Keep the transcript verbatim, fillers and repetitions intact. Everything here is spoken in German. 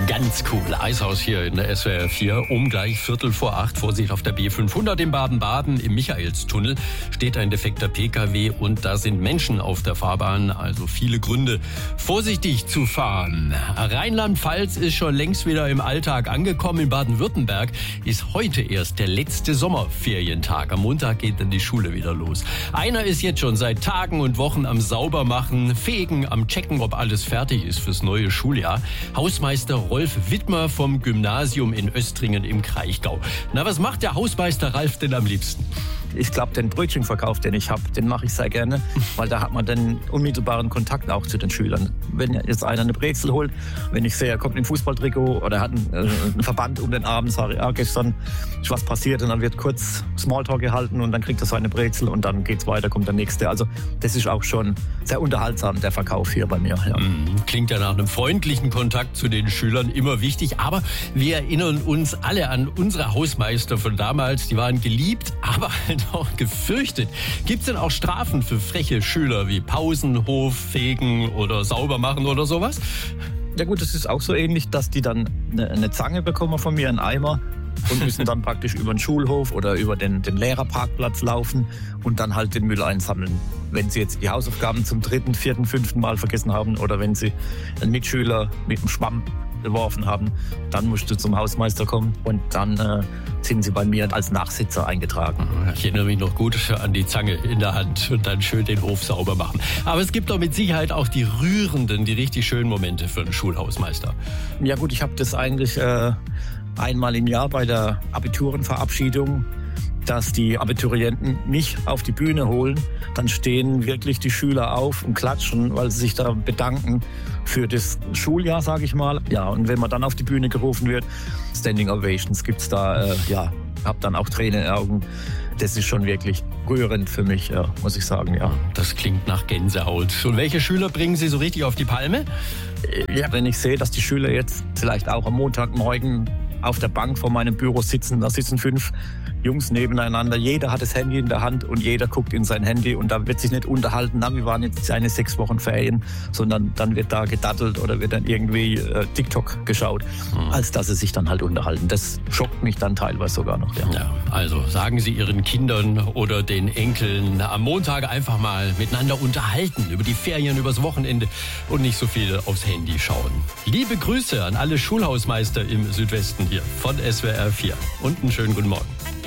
Ganz cool. Eishaus hier in der S W R vier. Um gleich Viertel vor acht. Vorsicht auf der B fünfhundert in Baden-Baden. Im Michaelstunnel steht ein defekter P K W und da sind Menschen auf der Fahrbahn. Also viele Gründe, vorsichtig zu fahren. Rheinland-Pfalz ist schon längst wieder im Alltag angekommen. In Baden-Württemberg ist heute erst der letzte Sommerferientag. Am Montag geht dann die Schule wieder los. Einer ist jetzt schon seit Tagen und Wochen am Saubermachen, Fegen, am Checken, ob alles fertig ist fürs neue Schuljahr. Hausmeister Rolf Wittmer vom Gymnasium in Östringen im Kraichgau. Na, was macht der Hausmeister Ralf denn am liebsten? Ich glaube, den Brötchenverkauf, den ich habe, den mache ich sehr gerne, weil da hat man den unmittelbaren Kontakt auch zu den Schülern. Wenn jetzt einer eine Brezel holt, wenn ich sehe, er kommt in ein Fußballtrikot oder hat einen, äh, einen Verband um den Arm, sage ich, ah, gestern ist was passiert und dann wird kurz Smalltalk gehalten und dann kriegt er seine Brezel und dann geht's weiter, kommt der nächste. Also das ist auch schon sehr unterhaltsam, der Verkauf hier bei mir. Ja. Klingt ja nach einem freundlichen Kontakt zu den Schülern, immer wichtig, aber wir erinnern uns alle an unsere Hausmeister von damals, die waren geliebt, aber auch gefürchtet. Gibt es denn auch Strafen für freche Schüler wie Pausenhof, Fegen oder Saubermachen oder sowas? Ja gut, es ist auch so ähnlich, dass die dann eine, eine Zange bekommen von mir, einen Eimer und müssen dann praktisch über den Schulhof oder über den, den Lehrerparkplatz laufen und dann halt den Müll einsammeln. Wenn sie jetzt die Hausaufgaben zum dritten, vierten, fünften Mal vergessen haben oder wenn sie einen Mitschüler mit dem Schwamm geworfen haben, dann musst du zum Hausmeister kommen und dann äh, sind sie bei mir als Nachsitzer eingetragen. Ich erinnere mich noch gut an die Zange in der Hand und dann schön den Hof sauber machen. Aber es gibt doch mit Sicherheit auch die rührenden, die richtig schönen Momente für einen Schulhausmeister. Ja gut, ich habe das eigentlich äh, einmal im Jahr bei der Abiturenverabschiedung, dass die Abiturienten mich auf die Bühne holen. Dann stehen wirklich die Schüler auf und klatschen, weil sie sich da bedanken für das Schuljahr, sage ich mal. Ja, und wenn man dann auf die Bühne gerufen wird, Standing Ovations gibt's da, äh, ja, hab dann auch Tränen in den Augen. Das ist schon wirklich rührend für mich, ja, muss ich sagen, ja. Das klingt nach Gänsehaut. Und welche Schüler bringen Sie so richtig auf die Palme? Ja, wenn ich sehe, dass die Schüler jetzt vielleicht auch am Montagmorgen auf der Bank vor meinem Büro sitzen, da sitzen fünf Jungs nebeneinander, jeder hat das Handy in der Hand und jeder guckt in sein Handy und da wird sich nicht unterhalten, na, wir waren jetzt eine sechs Wochen Ferien, sondern dann wird da gedattelt oder wird dann irgendwie äh, TikTok geschaut, mhm. als dass sie sich dann halt unterhalten. Das schockt mich dann teilweise sogar noch. Ja. Ja, also sagen Sie Ihren Kindern oder den Enkeln am Montag einfach mal miteinander unterhalten, über die Ferien, übers Wochenende und nicht so viel aufs Handy schauen. Liebe Grüße an alle Schulhausmeister im Südwesten hier von S W R vier und einen schönen guten Morgen.